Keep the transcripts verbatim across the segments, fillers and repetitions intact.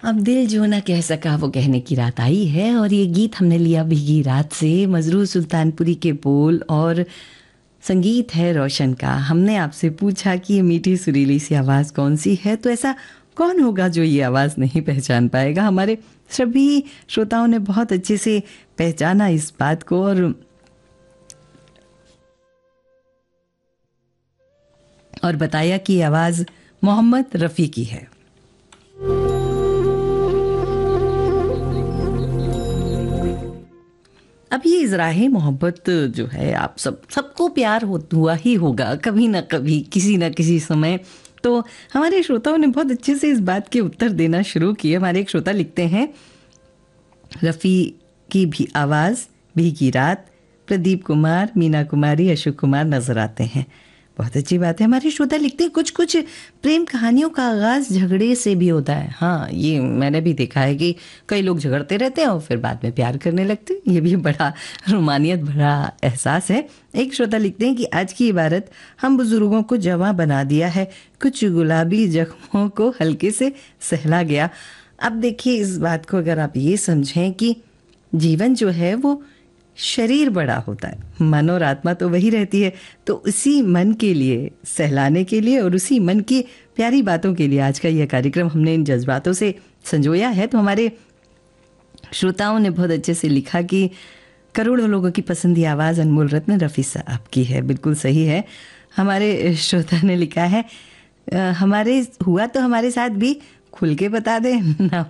अब दिल जो ना कह सका वो कहने की रात आई है और ये गीत हमने लिया भीगी रात से। मजरूर सुल्तानपुरी के बोल और संगीत है रोशन का। हमने आपसे पूछा कि ये मीठी सुरीली सी आवाज़ कौन सी है, तो ऐसा कौन होगा जो ये आवाज़ नहीं पहचान पाएगा। हमारे सभी श्रोताओं ने बहुत अच्छे से पहचाना इस बात को और और बताया कि ये आवाज़ मोहम्मद रफ़ी की है। अब ये इज़राहे मोहब्बत जो है, आप सब सबको प्यार हो, हुआ ही होगा कभी ना कभी, किसी ना किसी समय। तो हमारे श्रोताओं ने बहुत अच्छे से इस बात के उत्तर देना शुरू किए। हमारे एक श्रोता लिखते हैं, रफ़ी की भी आवाज़, भीगी रात, प्रदीप कुमार, मीना कुमारी, अशोक कुमार नज़र आते हैं। बहुत अच्छी बात है। हमारे श्रोता लिखते हैं, कुछ कुछ प्रेम कहानियों का आगाज़ झगड़े से भी होता है। हाँ, ये मैंने भी देखा है कि कई लोग झगड़ते रहते हैं और फिर बाद में प्यार करने लगते हैं। ये भी बड़ा रोमानियत भरा एहसास है। एक श्रोता लिखते हैं कि आज की इबारत हम बुजुर्गों को जवां बना दिया है, कुछ गुलाबी जख्मों को हल्के से सहला गया। अब देखिए, इस बात को अगर आप ये समझें कि जीवन जो है वो शरीर बड़ा होता है, मन और आत्मा तो वही रहती है। तो उसी मन के लिए, सहलाने के लिए और उसी मन की प्यारी बातों के लिए आज का यह कार्यक्रम हमने इन जज्बातों से संजोया है। तो हमारे श्रोताओं ने बहुत अच्छे से लिखा कि करोड़ों लोगों की पसंदी आवाज़ अनमोल रत्न रफ़ी साहब की है। बिल्कुल सही है। हमारे श्रोता ने लिखा है, हमारे हुआ तो हमारे साथ भी, खुल के बता दे ना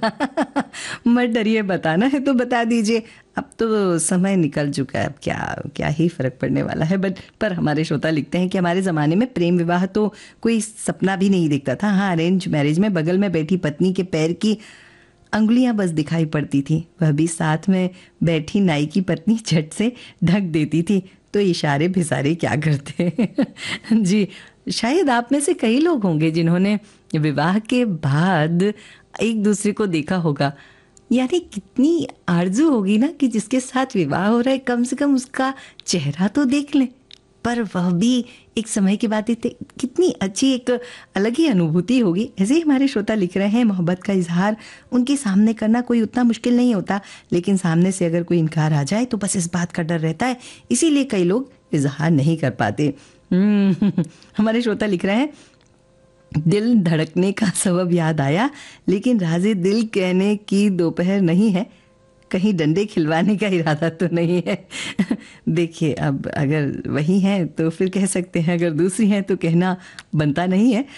मत डरिए, बताना है तो बता दीजिए। अब तो समय निकल चुका है, अब क्या क्या ही फ़र्क पड़ने वाला है। बट पर हमारे श्रोता लिखते हैं कि हमारे ज़माने में प्रेम विवाह तो कोई सपना भी नहीं दिखता था। हाँ, अरेंज मैरिज में बगल में बैठी पत्नी के पैर की अंगुलियां बस दिखाई पड़ती थी, वह भी साथ में बैठी नाई की पत्नी झट से ढक देती थी, तो इशारे भिसारे क्या करते जी, शायद आप में से कई लोग होंगे जिन्होंने विवाह के बाद एक दूसरे को देखा होगा। यानी कितनी आरजू होगी ना कि जिसके साथ विवाह हो रहा है कम से कम उसका चेहरा तो देख लें। पर वह भी एक समय की बात है, कितनी अच्छी एक अलग ही अनुभूति होगी। ऐसे ही हमारे श्रोता लिख रहे हैं, मोहब्बत का इजहार उनके सामने करना कोई उतना मुश्किल नहीं होता, लेकिन सामने से अगर कोई इनकार आ जाए तो बस इस बात का डर रहता है, इसीलिए कई लोग इजहार नहीं कर पाते। हमारे श्रोता लिख रहे हैं, दिल धड़कने का सबब याद आया, लेकिन राज़े दिल कहने की दोपहर नहीं है, कहीं डंडे खिलवाने का इरादा तो नहीं है। देखिए, अब अगर वही हैं तो फिर कह सकते हैं, अगर दूसरी हैं तो कहना बनता नहीं है।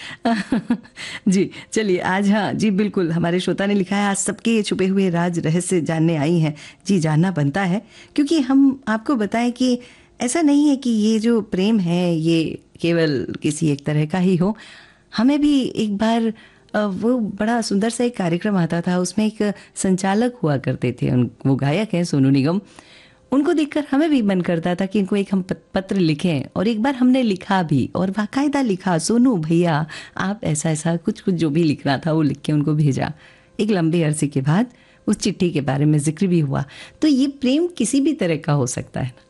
जी चलिए, आज हाँ जी बिल्कुल, हमारे श्रोता ने लिखा है, आज सबके ये छुपे हुए राज रहस्य जानने आई हैं। जी, जानना बनता है, क्योंकि हम आपको बताएं कि ऐसा नहीं है कि ये जो प्रेम है ये केवल किसी एक तरह का ही हो। हमें भी एक बार वो बड़ा सुंदर सा एक कार्यक्रम आता था, उसमें एक संचालक हुआ करते थे, वो गायक हैं सोनू निगम। उनको देखकर हमें भी मन करता था कि इनको एक हम पत्र लिखें, और एक बार हमने लिखा भी, और बाकायदा लिखा, सोनू भैया आप ऐसा ऐसा कुछ कुछ जो भी लिखना था वो लिख के उनको भेजा। एक लंबे अरसे के बाद उस चिट्ठी के बारे में जिक्र भी हुआ। तो ये प्रेम किसी भी तरह का हो सकता है।